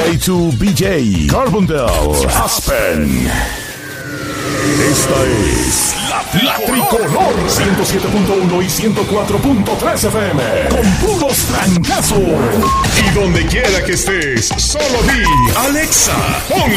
K2BJ, Carbondale, Aspen. Esta es la Tricolor 107.1 y 104.3 FM con puros trancazos. Y donde quiera que estés, solo di Alexa, pon